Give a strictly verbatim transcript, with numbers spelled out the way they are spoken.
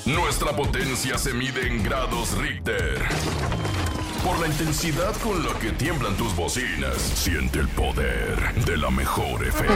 Nuestra potencia se mide en grados Richter. Por la intensidad con la que tiemblan tus bocinas, siente el poder de la mejor F M.